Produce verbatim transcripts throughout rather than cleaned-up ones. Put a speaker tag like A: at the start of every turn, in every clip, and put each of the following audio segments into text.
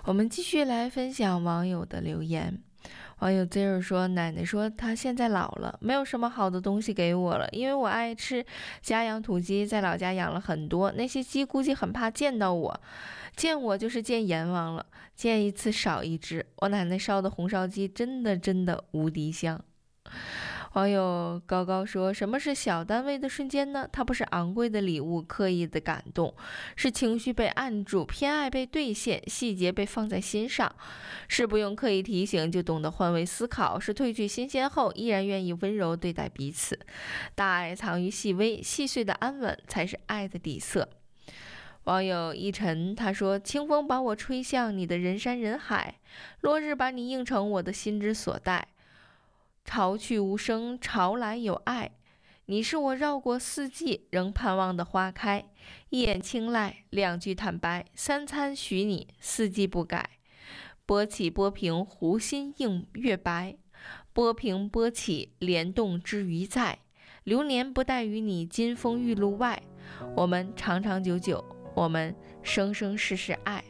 A: 我们继续来分享网友的留言。网友 Zero 说，奶奶说她现在老了，没有什么好的东西给我了，因为我爱吃家养土鸡，在老家养了很多，那些鸡估计很怕见到我，见我就是见阎王了，见一次少一只。我奶奶烧的红烧鸡真的真的无敌香。网友高高说，什么是小单位的瞬间呢？它不是昂贵的礼物，刻意的感动，是情绪被按住，偏爱被兑现，细节被放在心上，是不用刻意提醒就懂得换位思考，是褪去新鲜后依然愿意温柔对待彼此。大爱藏于细微，细碎的安稳才是爱的底色。网友一晨他说，清风把我吹向你的人山人海，落日把你映成我的心之所待，潮去无声，潮来有爱，你是我绕过四季仍盼望的花开，一眼青睐，两句坦白，三餐许你，四季不改。波起波平，湖心映月白，波平波起，莲动之余在，流年不带与你金风玉露外，我们长长久久，我们生生世世爱。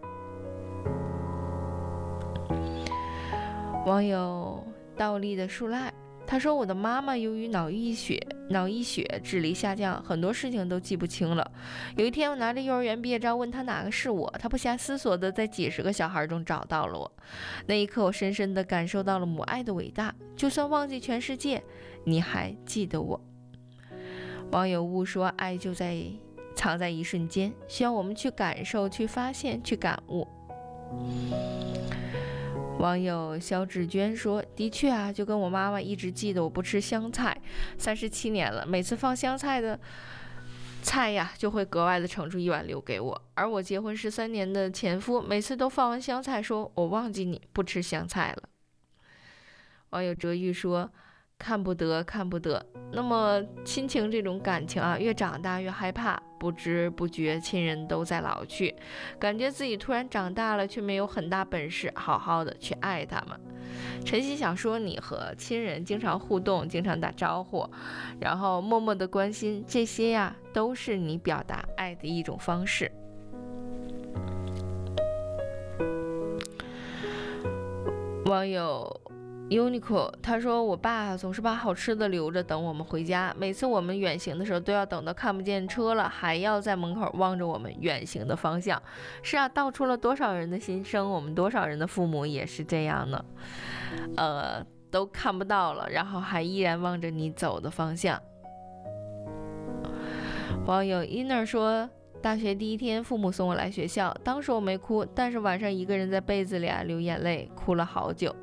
A: 网友倒立的树赖他说，我的妈妈由于脑溢血脑溢血智力下降，很多事情都记不清了。有一天我拿着幼儿园毕业照问他哪个是我，他不假思索的在几十个小孩中找到了我。那一刻我深深的感受到了母爱的伟大，就算忘记全世界，你还记得我。网友误说，爱就在藏在一瞬间，需要我们去感受，去发现，去感悟。网友肖志娟说，的确啊，就跟我妈妈一直记得我不吃香菜，三十七年了，每次放香菜的菜呀，就会格外的盛出一碗留给我。而我结婚十三年的前夫，每次都放完香菜说，我忘记你不吃香菜了。网友哲玉说，看不得看不得。那么亲情这种感情啊，越长大越害怕，不知不觉亲人都在老去，感觉自己突然长大了，却没有很大本事好好的去爱他们。晨曦想说，你和亲人经常互动，经常打招呼，然后默默的关心，这些呀都是你表达爱的一种方式。网友Uniqlo 他说，我爸总是把好吃的留着等我们回家，每次我们远行的时候都要等到看不见车了，还要在门口望着我们远行的方向。是啊，道出了多少人的心声，我们多少人的父母也是这样呢，呃，都看不到了，然后还依然望着你走的方向。网友 Inner 说，大学第一天父母送我来学校，当时我没哭，但是晚上一个人在被子里啊流眼泪，哭了好久。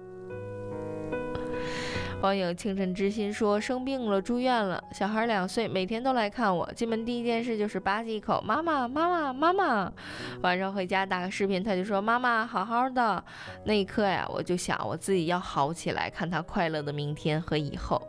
A: 网友清晨之心说，生病了住院了，小孩两岁，每天都来看我，进门第一件事就是吧唧一口妈妈妈妈妈妈，晚上回家打个视频他就说妈妈好好的。那一刻呀，我就想我自己要好起来，看他快乐的明天和以后。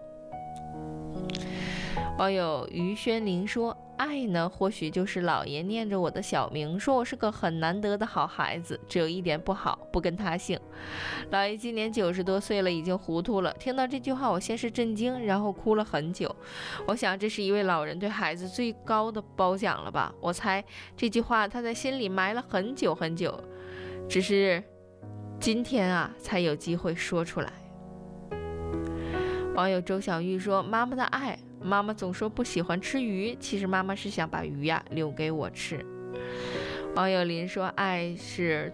A: 网友于轩林说，爱呢或许就是姥爷念着我的小名，说我是个很难得的好孩子，只有一点不好，不跟他姓。姥爷今年九十多岁了，已经糊涂了，听到这句话我先是震惊，然后哭了很久。我想这是一位老人对孩子最高的褒奖了吧，我猜这句话他在心里埋了很久很久，只是今天啊才有机会说出来。网友周小玉说，妈妈的爱，妈妈总说不喜欢吃鱼，其实妈妈是想把鱼呀、啊、留给我吃。网友林说，爱是